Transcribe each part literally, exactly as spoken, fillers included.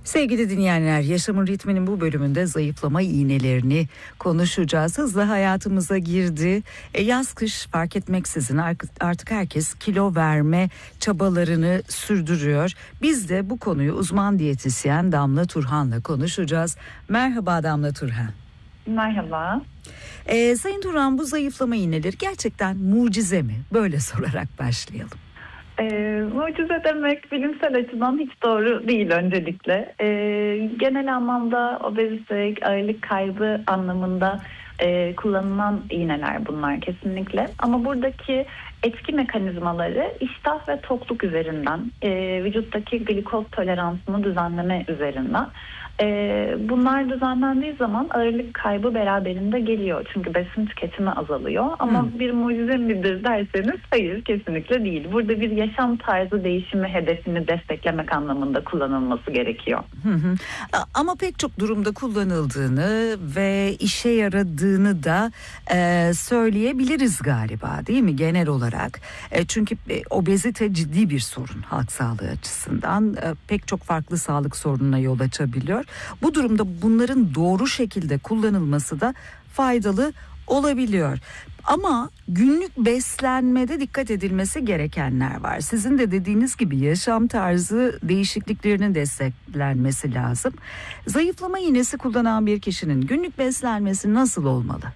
Sevgili dinleyenler, Yaşamın Ritmi'nin bu bölümünde zayıflama iğnelerini konuşacağız. Hızlı hayatımıza girdi. E, yaz kış fark etmeksizin artık herkes kilo verme çabalarını sürdürüyor. Biz de bu konuyu uzman diyetisyen Damla Turhan'la konuşacağız. Merhaba Damla Turhan. Merhaba. E, Sayın Turhan, bu zayıflama iğneleri gerçekten mucize mi? Böyle sorarak başlayalım. E, mucize demek bilimsel açıdan hiç doğru değil öncelikle. E, genel anlamda obezite, ağırlık kaybı anlamında e, kullanılan iğneler bunlar kesinlikle. Ama buradaki etki mekanizmaları iştah ve tokluk üzerinden, e, vücuttaki glikoz toleransını düzenleme üzerinden. Ee, bunlar düzenlendiği zaman ağırlık kaybı beraberinde geliyor. Çünkü besin tüketimi azalıyor. Ama hmm. bir mucize midir derseniz hayır, kesinlikle değil. Burada bir yaşam tarzı değişimi hedefini desteklemek anlamında kullanılması gerekiyor. Hı hı. Ama pek çok durumda kullanıldığını ve işe yaradığını da e, söyleyebiliriz galiba, değil mi, genel olarak? E, çünkü e, obezite ciddi bir sorun halk sağlığı açısından. E, pek çok farklı sağlık sorununa yol açabiliyor. Bu durumda bunların doğru şekilde kullanılması da faydalı olabiliyor. Ama günlük beslenmede dikkat edilmesi gerekenler var. Sizin de dediğiniz gibi yaşam tarzı değişikliklerinin desteklenmesi lazım. Zayıflama iğnesi kullanan bir kişinin günlük beslenmesi nasıl olmalı?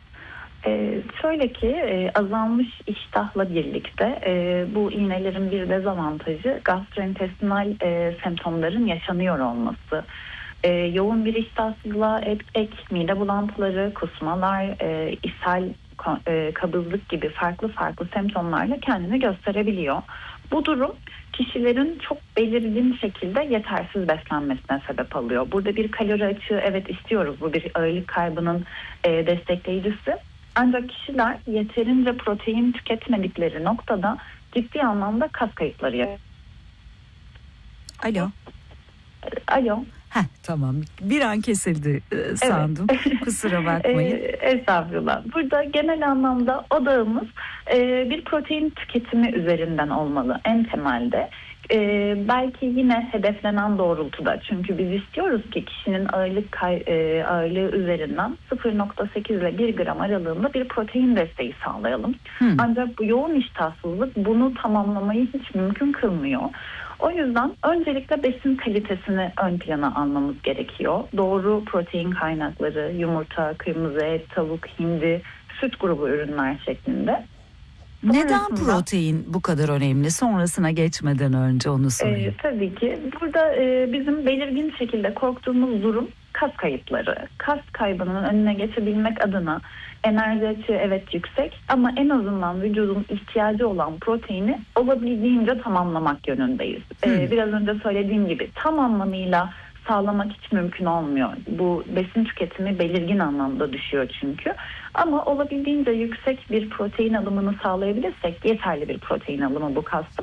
Ee, şöyle ki e, azalmış iştahla birlikte e, bu iğnelerin bir dezavantajı gastrointestinal e, semptomların yaşanıyor olması. E, yoğun bir iştahsızlığa ek, ek mide bulantıları, kusmalar, e, ishal, e, kabızlık gibi farklı farklı semptomlarla kendini gösterebiliyor. Bu durum kişilerin çok belirgin şekilde yetersiz beslenmesine sebep alıyor. Burada bir kalori açığı evet istiyoruz, bu bir ağırlık kaybının e, destekleyicisi. Ancak kişiler yeterince protein tüketmedikleri noktada ciddi anlamda kas kayıpları yapıyor. Alo. Alo. Heh, tamam, bir an kesildi e, sandım. Evet. Kusura bakmayın. e, estağfurullah. Burada genel anlamda odağımız e, bir protein tüketimi üzerinden olmalı en temelde. Ee, belki yine hedeflenen doğrultuda, çünkü biz istiyoruz ki kişinin ağırlık kay, e, ağırlığı üzerinden sıfır nokta sekiz ile bir gram aralığında bir protein desteği sağlayalım. Hmm. Ancak bu yoğun iştahsızlık bunu tamamlamayı hiç mümkün kılmıyor. O yüzden öncelikle besin kalitesini ön plana almamız gerekiyor. Doğru protein kaynakları, yumurta, kırmızı et, tavuk, hindi, süt grubu ürünler şeklinde. Neden protein bu kadar önemli? Sonrasına geçmeden önce onu sorayım. E, tabii ki. Burada e, bizim belirgin şekilde korktuğumuz durum kas kayıpları. Kas kaybının önüne geçebilmek adına enerji açığı evet yüksek ama en azından vücudun ihtiyacı olan proteini olabildiğince tamamlamak yönündeyiz. Hmm. E, biraz önce söylediğim gibi tam anlamıyla sağlamak hiç mümkün olmuyor. Bu besin tüketimi belirgin anlamda düşüyor çünkü. Ama olabildiğince yüksek bir protein alımını sağlayabilirsek, yeterli bir protein alımı bu kastım,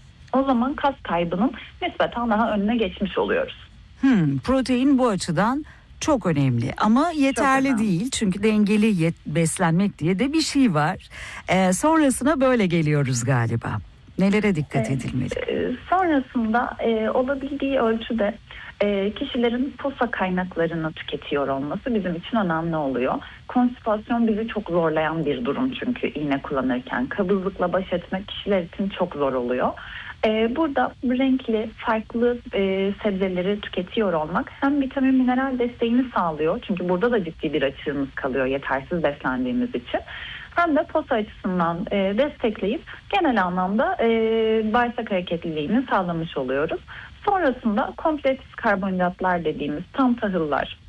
o zaman kas kaybının nispeten daha önüne geçmiş oluyoruz. Hmm, protein bu açıdan çok önemli ama yeterli değil, çünkü dengeli yet- beslenmek diye de bir şey var. Ee, sonrasına böyle geliyoruz galiba. Nelere dikkat evet, edilmeli? E, sonrasında e, olabildiği ölçüde E, kişilerin posa kaynaklarını tüketiyor olması bizim için önemli oluyor. Konstipasyon bizi çok zorlayan bir durum çünkü iğne kullanırken. Kabızlıkla baş etmek kişiler için çok zor oluyor. E, burada renkli, farklı e, sebzeleri tüketiyor olmak hem vitamin mineral desteğini sağlıyor. Çünkü burada da ciddi bir açığımız kalıyor yetersiz beslendiğimiz için. Hem de posa açısından e, destekleyip genel anlamda e, bağırsak hareketliliğini sağlamış oluyoruz. Sonrasında kompleks karbonhidratlar dediğimiz tam tahıllar,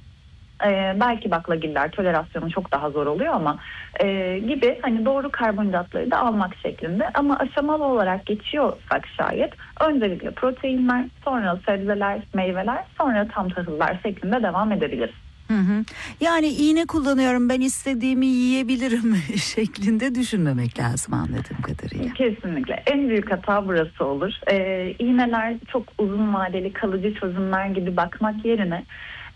e, belki baklagiller, tolerasyonu çok daha zor oluyor ama e, gibi hani doğru karbonhidratları da almak şeklinde. Ama aşamalı olarak geçiyorsak şayet öncelikle proteinler, sonra sebzeler, meyveler, sonra tam tahıllar şeklinde devam edebiliriz. Hı hı. Yani iğne kullanıyorum, ben istediğimi yiyebilirim şeklinde düşünmemek lazım anladığım kadarıyla. Kesinlikle. En büyük hata burası olur. Ee, iğneler çok uzun vadeli kalıcı çözümler gibi bakmak yerine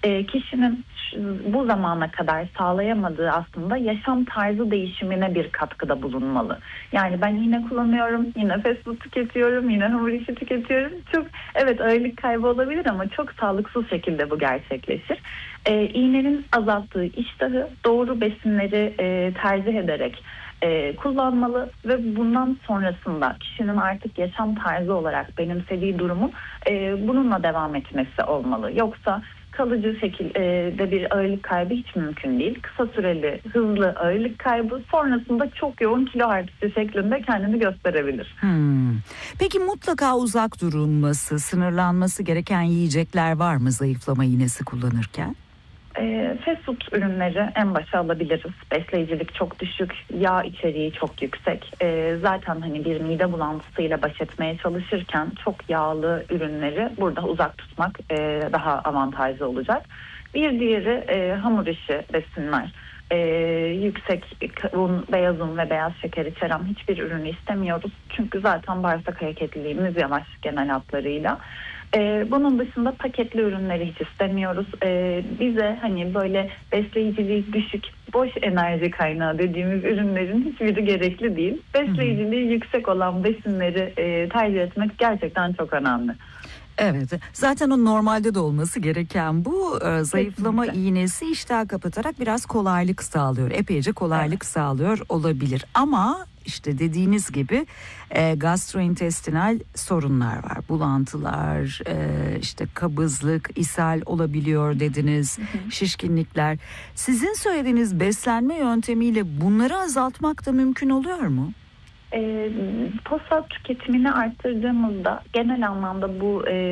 e, kişinin bu zamana kadar sağlayamadığı aslında yaşam tarzı değişimine bir katkıda bulunmalı. Yani ben yine kullanıyorum, yine fast food tüketiyorum, yine hamur işi tüketiyorum. Çok evet ağırlık kaybı olabilir ama çok sağlıksız şekilde bu gerçekleşir. E, iğnenin azalttığı iştahı doğru besinleri e, tercih ederek e, kullanmalı ve bundan sonrasında kişinin artık yaşam tarzı olarak benimsediği durumun e, bununla devam etmesi olmalı. Yoksa kalıcı şekilde bir ağırlık kaybı hiç mümkün değil. Kısa süreli hızlı ağırlık kaybı sonrasında çok yoğun kilo artışı şeklinde kendini gösterebilir. Hmm. Peki mutlaka uzak durulması, sınırlanması gereken yiyecekler var mı zayıflama iğnesi kullanırken? E, fast food ürünleri en başa alabiliriz. Besleyicilik çok düşük, yağ içeriği çok yüksek. E, zaten hani bir mide bulantısıyla baş etmeye çalışırken çok yağlı ürünleri burada uzak tutmak e, daha avantajlı olacak. Bir diğeri e, hamur işi besinler. E, yüksek un, beyaz un ve beyaz şeker içeren hiçbir ürünü istemiyoruz. Çünkü zaten bağırsak hareketliliğimiz yavaş genel hatlarıyla. Ee, bunun dışında paketli ürünleri hiç istemiyoruz. Ee, bize hani böyle besleyiciliği düşük, boş enerji kaynağı dediğimiz ürünlerin hiçbiri gerekli değil. Besleyiciliği yüksek olan besinleri e, tercih etmek gerçekten çok önemli. Evet, zaten o normalde de olması gereken bu e, zayıflama Kesinlikle. iğnesi iştah kapatarak biraz kolaylık sağlıyor. Epeyce kolaylık evet. sağlıyor olabilir ama işte dediğiniz gibi e, gastrointestinal sorunlar var. Bulantılar, e, işte kabızlık, ishal olabiliyor dediniz, hı hı. şişkinlikler. Sizin söylediğiniz beslenme yöntemiyle bunları azaltmak da mümkün oluyor mu? E, fosfat tüketimini arttırdığımızda genel anlamda bu e,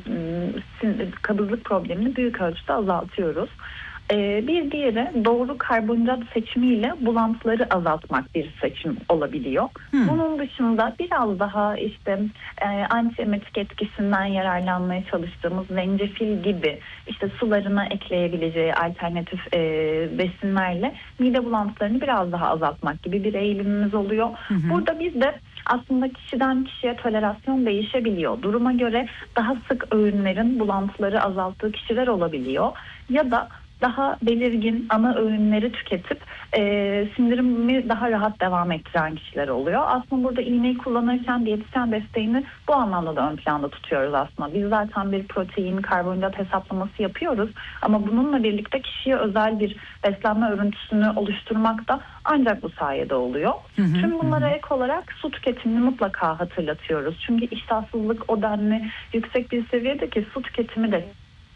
sin, kabızlık problemini büyük ölçüde azaltıyoruz. E, bir diğeri doğru karbonhidrat seçimiyle bulantıları azaltmak bir seçim olabiliyor. Hmm. Bunun dışında biraz daha işte e, antiemetik etkisinden yararlanmaya çalıştığımız zencefil gibi işte sularına ekleyebileceği alternatif e, besinlerle mide bulantılarını biraz daha azaltmak gibi bir eğilimimiz oluyor. Hı hı. Burada biz de aslında kişiden kişiye tolerasyon değişebiliyor. Duruma göre daha sık öğünlerin bulantıları azalttığı kişiler olabiliyor. Ya da daha belirgin ana öğünleri tüketip e, sindirimi daha rahat devam ettiren kişiler oluyor. Aslında burada iğneyi kullanırken diyetisyen desteğini bu anlamda da ön planda tutuyoruz aslında. Biz zaten bir protein, karbonhidrat hesaplaması yapıyoruz ama bununla birlikte kişiye özel bir beslenme örüntüsünü oluşturmak da ancak bu sayede oluyor. Hı hı, Tüm bunlara hı. ek olarak su tüketimini mutlaka hatırlatıyoruz. Çünkü iştahsızlık o denli yüksek bir seviyede ki su tüketimi de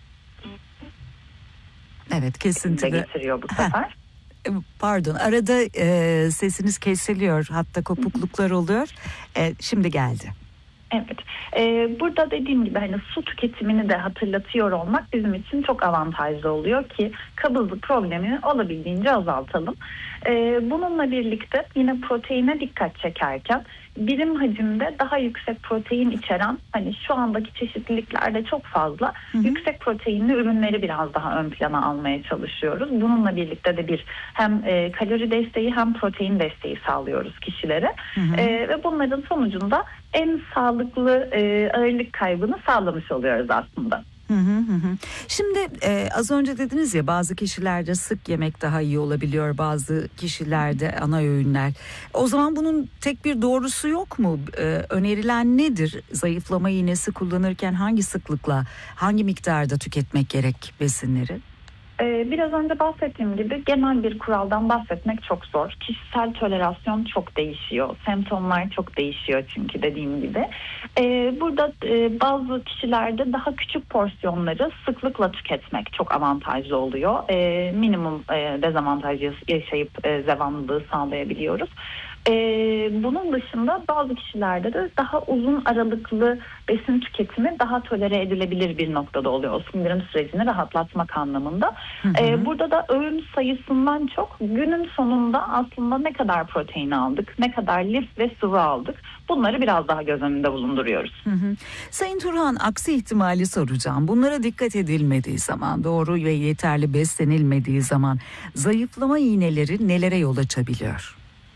evet kesintili getiriyor bu sefer. Pardon arada e, sesiniz kesiliyor, hatta kopukluklar oluyor. E, şimdi geldi. Evet. Ee, burada dediğim gibi hani su tüketimini de hatırlatıyor olmak bizim için çok avantajlı oluyor ki kabızlık problemini olabildiğince azaltalım. Ee, bununla birlikte yine proteine dikkat çekerken birim hacimde daha yüksek protein içeren hani şu andaki çeşitliliklerde çok fazla hı hı. yüksek proteinli ürünleri biraz daha ön plana almaya çalışıyoruz. Bununla birlikte de bir hem e, kalori desteği hem protein desteği sağlıyoruz kişilere hı hı. E, ve bunların sonucunda en sağlıklı e, ağırlık kaybını sağlamış oluyoruz aslında. Hı hı hı. Şimdi e, az önce dediniz ya bazı kişilerde sık yemek daha iyi olabiliyor, bazı kişilerde ana öğünler. O zaman bunun tek bir doğrusu yok mu? E, önerilen nedir? Zayıflama iğnesi kullanırken hangi sıklıkla, hangi miktarda tüketmek gerek besinleri? Biraz önce bahsettiğim gibi genel bir kuraldan bahsetmek çok zor. Kişisel tolerasyon çok değişiyor. Semptomlar çok değişiyor çünkü dediğim gibi. Burada bazı kişilerde daha küçük porsiyonları sıklıkla tüketmek çok avantajlı oluyor. Minimum dezavantaj yaşayıp devamlılığı sağlayabiliyoruz. Ee, bunun dışında bazı kişilerde de daha uzun aralıklı besin tüketimi daha tolere edilebilir bir noktada oluyor. O sindirim sürecini rahatlatmak anlamında. Hı hı. Ee, burada da öğün sayısından çok günün sonunda aslında ne kadar protein aldık, ne kadar lif ve sıvı aldık, bunları biraz daha göz önünde bulunduruyoruz. Hı hı. Sayın Turhan, aksi ihtimali soracağım. Bunlara dikkat edilmediği zaman, doğru ve yeterli beslenilmediği zaman zayıflama iğneleri nelere yol açabiliyor?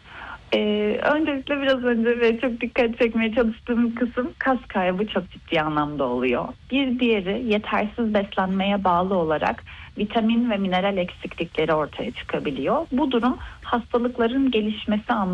Ee, öncelikle biraz önce ve çok dikkat çekmeye çalıştığım kısım kas kaybı çok ciddi anlamda oluyor. Bir diğeri yetersiz beslenmeye bağlı olarak vitamin ve mineral eksiklikleri ortaya çıkabiliyor. Bu durum hastalıkların gelişmesi anlamında